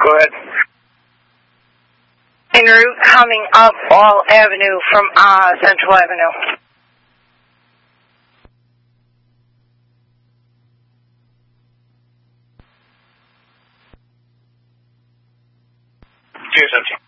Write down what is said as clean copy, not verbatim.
Go ahead. En route coming up Wall Avenue from Central Avenue. Cheers, empty.